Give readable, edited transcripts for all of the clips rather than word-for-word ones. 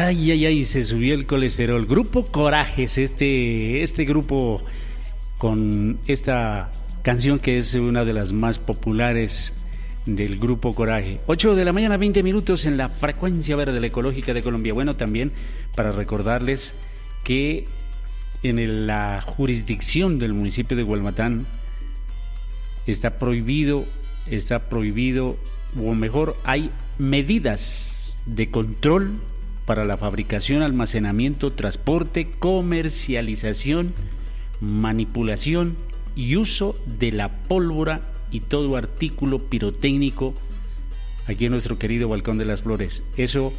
Ay, se subió el colesterol. Grupo Corajes, este grupo con esta canción que es una de las más populares del Grupo Coraje. 8 de la mañana, 20 minutos en la frecuencia verde, la ecológica de Colombia. Bueno, también para recordarles que en la jurisdicción del municipio de Gualmatán está prohibido, o mejor, hay medidas de control para la fabricación, almacenamiento, transporte, comercialización, manipulación y uso de la pólvora y todo artículo pirotécnico aquí en nuestro querido Balcón de las Flores. Eso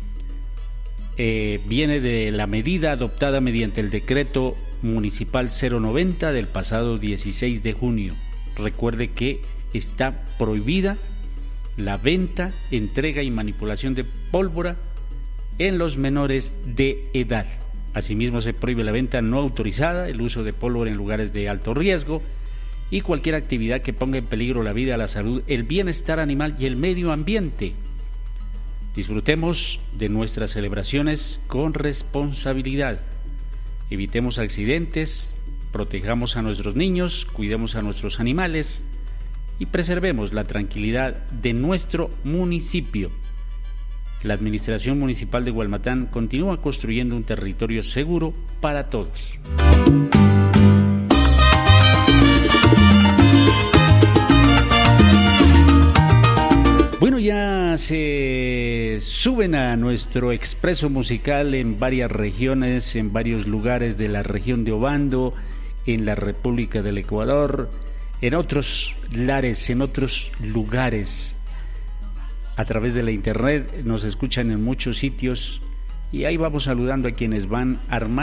viene de la medida adoptada mediante el decreto municipal 090 del pasado 16 de junio. Recuerde que está prohibida la venta, entrega y manipulación de pólvora en los menores de edad. Asimismo, se prohíbe la venta no autorizada, el uso de pólvora en lugares de alto riesgo y cualquier actividad que ponga en peligro la vida, la salud, el bienestar animal y el medio ambiente. Disfrutemos de nuestras celebraciones con responsabilidad. Evitemos accidentes, protejamos a nuestros niños, cuidemos a nuestros animales y preservemos la tranquilidad de nuestro municipio. La Administración Municipal de Gualmatán continúa construyendo un territorio seguro para todos. Bueno, ya se suben a nuestro expreso musical en varias regiones, en varios lugares de la región de Obando, en la República del Ecuador, en otros lares, en otros lugares. A través de la internet nos escuchan en muchos sitios y ahí vamos saludando a quienes van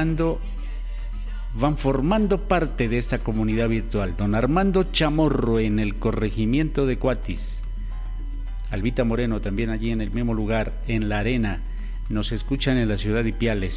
formando parte de esta comunidad virtual. Don Armando Chamorro en el corregimiento de Cuatis. Albita Moreno también allí en el mismo lugar, en La Arena. Nos escuchan en la ciudad de Ipiales.